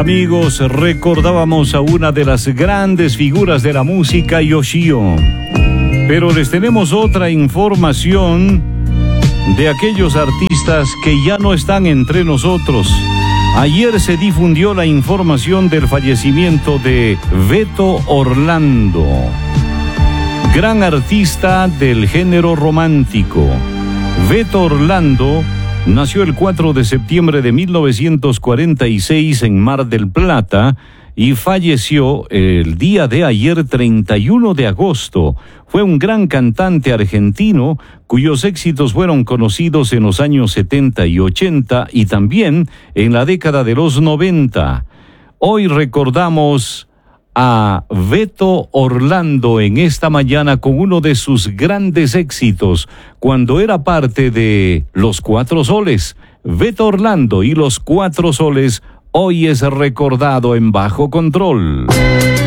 Amigos, recordábamos a una de las grandes figuras de la música, Yoshio. Pero les tenemos otra información de aquellos artistas que ya no están entre nosotros. Ayer se difundió la información del fallecimiento de Beto Orlando, gran artista del género romántico. Beto Orlando nació el 4 de septiembre de 1946 en Mar del Plata y falleció el día de ayer, 31 de agosto. Fue un gran cantante argentino cuyos éxitos fueron conocidos en los años 70 y 80 y también en la década de los 90. Hoy recordamos a Beto Orlando en esta mañana con uno de sus grandes éxitos cuando era parte de Los Cuatro Soles. Beto Orlando y Los Cuatro Soles hoy es recordado en Bajo Control.